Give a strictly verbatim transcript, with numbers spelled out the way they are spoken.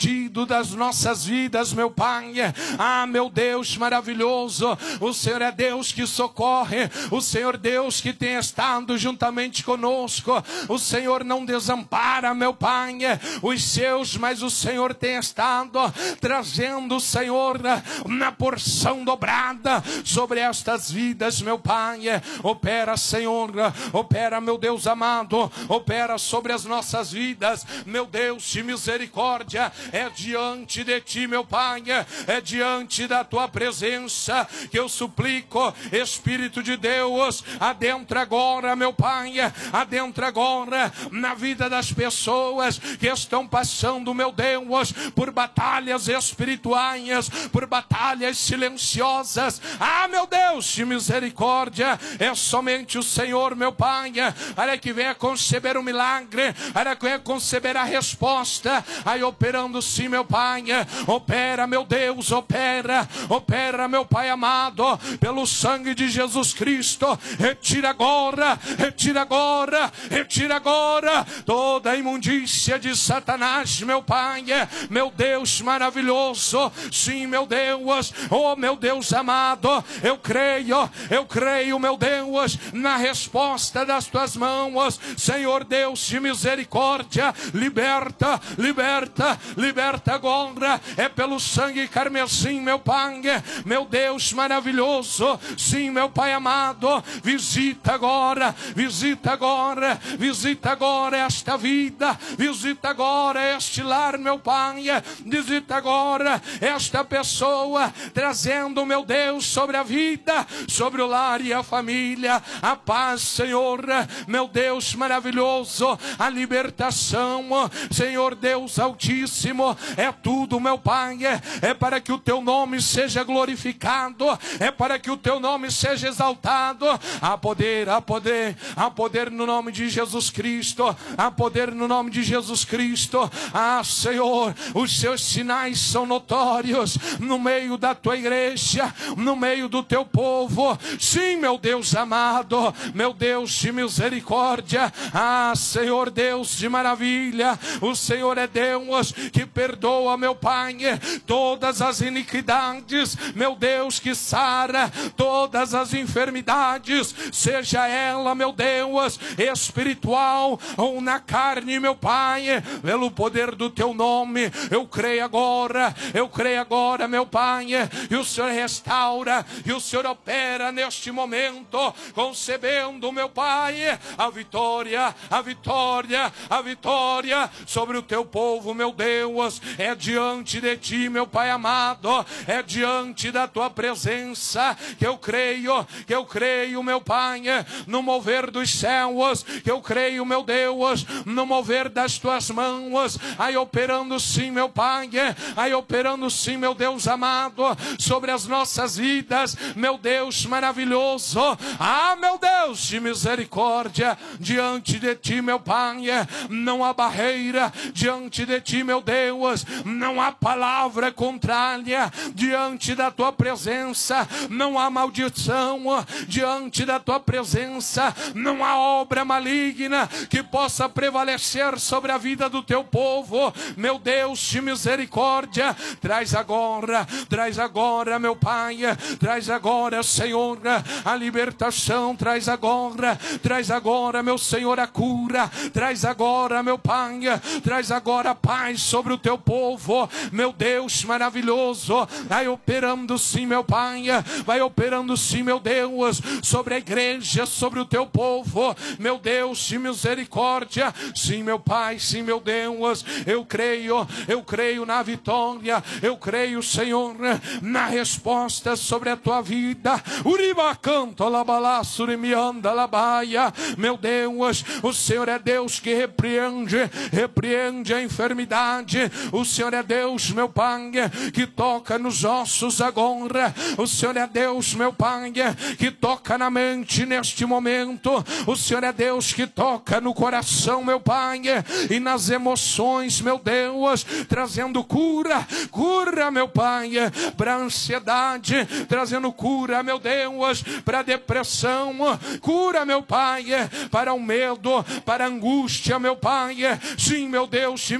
das nossas vidas, meu Pai. Ah, meu Deus maravilhoso, o Senhor é Deus que socorre, o Senhor Deus que tem estado juntamente conosco, o Senhor não desampara, meu Pai, os seus, mas o Senhor tem estado trazendo, Senhor, na porção dobrada sobre estas vidas, meu Pai. Opera, Senhor, opera, meu Deus amado, opera sobre as nossas vidas, meu Deus de misericórdia. É diante de ti, meu Pai, é diante da tua presença que eu suplico, Espírito de Deus, adentra agora, meu Pai, adentra agora na vida das pessoas que estão passando, meu Deus, por batalhas espirituais, por batalhas silenciosas. Ah, meu Deus de misericórdia, é somente o Senhor, meu Pai, para que venha conceber o milagre, para que venha conceber a resposta, aí operando sim, meu Pai, opera, meu Deus, opera, opera, meu Pai amado, pelo sangue de Jesus Cristo, retira agora, retira agora, retira agora toda a imundícia de Satanás, meu Pai, meu Deus maravilhoso, sim, meu Deus, oh meu Deus amado, eu creio, eu creio, meu Deus, na resposta das tuas mãos, Senhor Deus de misericórdia, liberta, liberta, liberta agora, é pelo sangue carmesim, meu Pai, meu Deus maravilhoso, sim, meu Pai amado, visita agora, visita agora, visita agora esta vida, visita agora este lar, meu Pai, visita agora esta pessoa, trazendo, meu Deus, sobre a vida, sobre o lar e a família, a paz, Senhor, meu Deus maravilhoso, a libertação, Senhor Deus Altíssimo, é tudo, meu Pai, é para que o teu nome seja glorificado, é para que o teu nome seja exaltado. Há poder, há poder, há poder no nome de Jesus Cristo, há poder no nome de Jesus Cristo. Ah, Senhor, os seus sinais são notórios no meio da tua igreja, no meio do teu povo. Sim, meu Deus amado, meu Deus de misericórdia. Ah, Senhor Deus de maravilha, o Senhor é Deus que perdoa, meu Pai, todas as iniquidades, meu Deus, que sara todas as enfermidades, seja ela, meu Deus, espiritual ou na carne, meu Pai, pelo poder do teu nome, eu creio agora, eu creio agora, meu Pai, e o Senhor restaura, e o Senhor opera neste momento, concebendo, meu Pai, a vitória, a vitória, a vitória sobre o teu povo, meu Deus. É diante de ti, meu Pai amado, é diante da tua presença que eu creio, que eu creio, meu Pai, no mover dos céus, que eu creio, meu Deus, no mover das tuas mãos, aí operando sim, meu Pai, aí operando sim, meu Deus amado, sobre as nossas vidas, meu Deus maravilhoso. Ah, meu Deus de misericórdia, diante de ti, meu Pai, não há barreira, diante de ti, meu Deus, não há palavra contrária, diante da tua presença, não há maldição, diante da tua presença, não há obra maligna que possa prevalecer sobre a vida do teu povo, meu Deus de misericórdia. Traz agora, traz agora, meu Pai, traz agora, Senhor, a libertação, traz agora, traz agora, meu Senhor, a cura, traz agora, meu Pai, traz agora a paz sobre o teu povo, meu Deus maravilhoso. Vai operando sim, meu Pai, vai operando sim, meu Deus, sobre a igreja, sobre o teu povo, meu Deus de misericórdia. Sim, meu Pai, sim, meu Deus, eu creio, eu creio na vitória, eu creio, Senhor, na resposta sobre a tua vida. Uriba canto alabalá surimianda labaia. Meu Deus, o Senhor é Deus que repreende, repreende a enfermidade. O Senhor é Deus, meu Pai, que toca nos ossos agora. O Senhor é Deus, meu Pai, que toca na mente neste momento. O Senhor é Deus que toca no coração, meu Pai, e nas emoções, meu Deus, trazendo cura, cura, meu Pai, para a ansiedade, trazendo cura, meu Deus, para a depressão, cura, meu Pai, para o medo, para a angústia, meu Pai. Sim, meu Deus,